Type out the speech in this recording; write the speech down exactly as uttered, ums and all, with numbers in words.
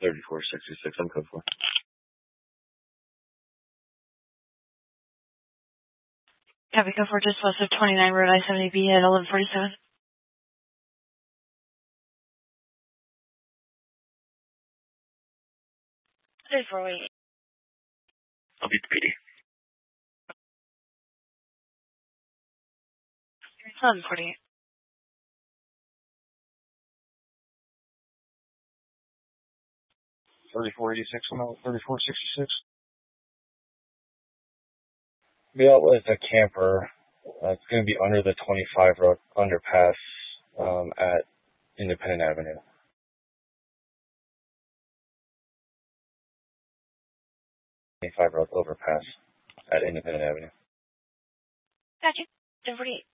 thirty-four sixty-six, I'm code for. Copy, code for just west of twenty-nine Road I seventy B at eleven forty-seven. thirty-four wait. I'll beat the P D. eleven forty-eight. thirty-four eighty-six, thirty-four sixty-six. Be out with a camper. Uh, it's going to be under the twenty-five road underpass um, at Independent Avenue. twenty-five road overpass at Independent Avenue. Gotcha. ten forty-eight.